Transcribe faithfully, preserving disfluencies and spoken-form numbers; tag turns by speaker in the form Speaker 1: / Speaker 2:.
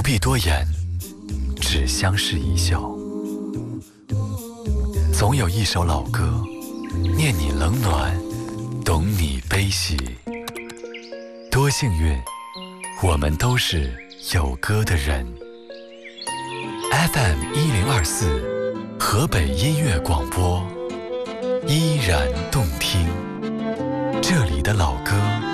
Speaker 1: 必多言，只相视一笑。总有一首老歌，念你冷暖，懂你悲喜。多幸运，我们都是有歌的人。F M 一零二四，河北音乐广播，依然动听。这里的老歌